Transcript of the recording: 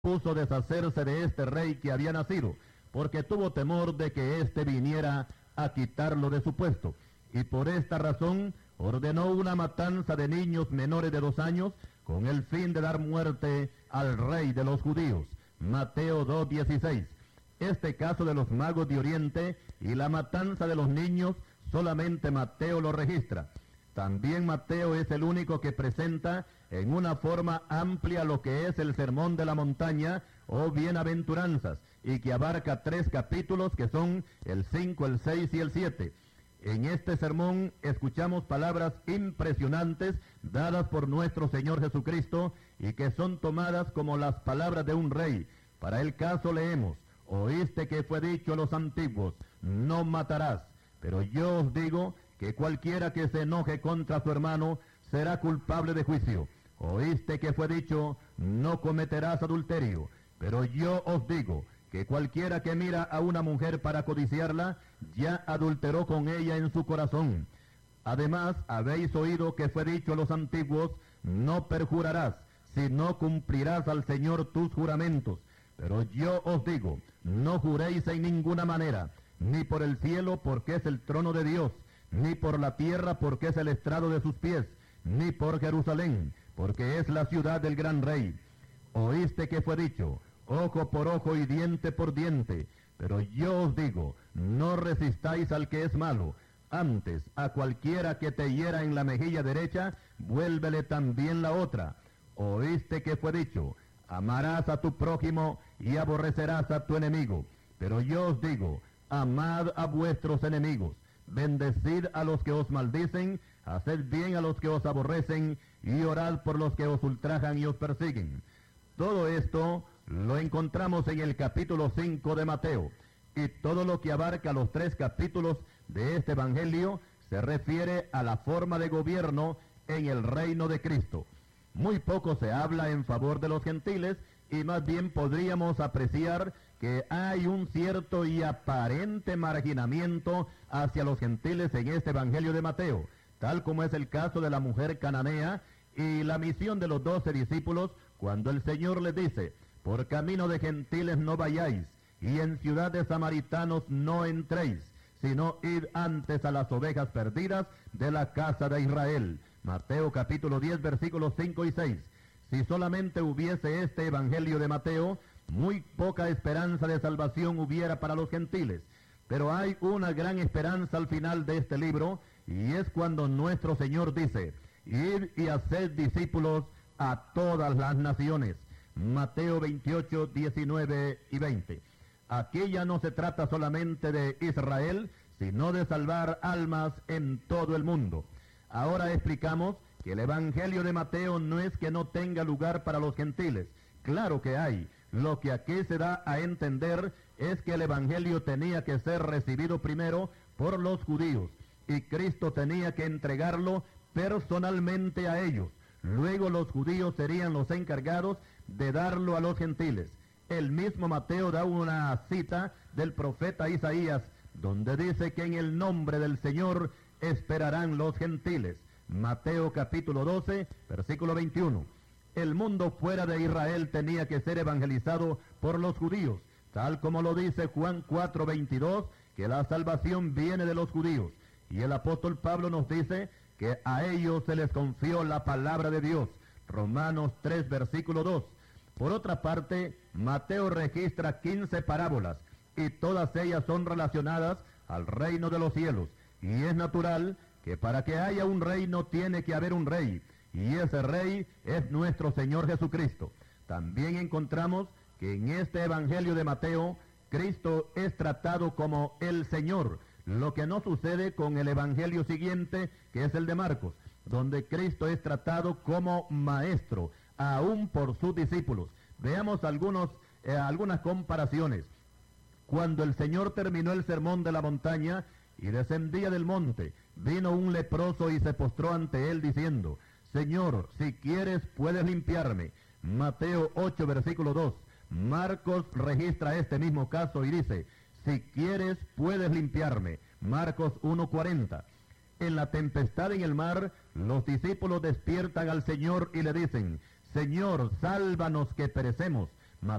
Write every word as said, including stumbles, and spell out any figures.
puso deshacerse de este rey que había nacido, porque tuvo temor de que éste viniera a quitarlo de su puesto. Y por esta razón ordenó una matanza de niños menores de dos años, con el fin de dar muerte al rey de los judíos. Mateo dos dieciséis. Este caso de los magos de Oriente y la matanza de los niños, solamente Mateo lo registra. También Mateo es el único que presenta en una forma amplia lo que es el Sermón de la Montaña o Bienaventuranzas, y que abarca tres capítulos que son el cinco, el seis y el siete. En este sermón escuchamos palabras impresionantes dadas por nuestro Señor Jesucristo y que son tomadas como las palabras de un rey. Para el caso leemos: oíste que fue dicho a los antiguos, no matarás, pero yo os digo que cualquiera que se enoje contra su hermano será culpable de juicio. Oíste que fue dicho, no cometerás adulterio, pero yo os digo que cualquiera que mira a una mujer para codiciarla, ya adulteró con ella en su corazón. Además, habéis oído que fue dicho a los antiguos, no perjurarás, sino cumplirás al Señor tus juramentos. Pero yo os digo, no juréis en ninguna manera, ni por el cielo, porque es el trono de Dios, ni por la tierra, porque es el estrado de sus pies, ni por Jerusalén, porque es la ciudad del gran rey. Oíste que fue dicho, ojo por ojo y diente por diente, pero yo os digo, no resistáis al que es malo. Antes, a cualquiera que te hiera en la mejilla derecha, vuélvele también la otra. Oíste que fue dicho, amarás a tu prójimo y aborrecerás a tu enemigo. Pero yo os digo, amad a vuestros enemigos, bendecid a los que os maldicen, haced bien a los que os aborrecen, y orad por los que os ultrajan y os persiguen. Todo esto lo encontramos en el capítulo cinco de Mateo, y todo lo que abarca los tres capítulos de este evangelio se refiere a la forma de gobierno en el reino de Cristo. Muy poco se habla en favor de los gentiles, y más bien podríamos apreciar que hay un cierto y aparente marginamiento hacia los gentiles en este evangelio de Mateo, tal como es el caso de la mujer cananea y la misión de los doce discípulos, cuando el Señor les dice, por camino de gentiles no vayáis, y en ciudad de samaritanos no entréis, sino id antes a las ovejas perdidas de la casa de Israel. Mateo capítulo diez, versículos cinco y seis. Si solamente hubiese este evangelio de Mateo, muy poca esperanza de salvación hubiera para los gentiles. Pero hay una gran esperanza al final de este libro, y es cuando nuestro Señor dice, id y haced discípulos a todas las naciones. Mateo veintiocho, diecinueve y veinte. Aquí ya no se trata solamente de Israel, sino de salvar almas en todo el mundo. Ahora explicamos que el evangelio de Mateo no es que no tenga lugar para los gentiles. Claro que hay. Lo que aquí se da a entender es que el evangelio tenía que ser recibido primero por los judíos, y Cristo tenía que entregarlo personalmente a ellos. Luego los judíos serían los encargados de darlo a los gentiles. El mismo Mateo da una cita del profeta Isaías, donde dice que en el nombre del Señor esperarán los gentiles. Mateo capítulo doce, versículo veintiuno. El mundo fuera de Israel tenía que ser evangelizado por los judíos, tal como lo dice Juan cuatro, veintidós, que la salvación viene de los judíos. Y el apóstol Pablo nos dice que a ellos se les confió la palabra de Dios. Romanos tres, versículo dos. Por otra parte, Mateo registra quince parábolas, y todas ellas son relacionadas al reino de los cielos. Y es natural que para que haya un reino tiene que haber un rey, y ese rey es nuestro Señor Jesucristo. También encontramos que en este evangelio de Mateo, Cristo es tratado como el Señor, lo que no sucede con el evangelio siguiente, que es el de Marcos, donde Cristo es tratado como maestro, aún por sus discípulos. Veamos algunos, eh, algunas comparaciones. Cuando el Señor terminó el sermón de la montaña y descendía del monte, vino un leproso y se postró ante él diciendo, Señor, si quieres puedes limpiarme. Mateo ocho, versículo dos. Marcos registra este mismo caso y dice, si quieres puedes limpiarme. Marcos uno, cuarenta. En la tempestad en el mar, los discípulos despiertan al Señor y le dicen, Señor, sálvanos que perecemos.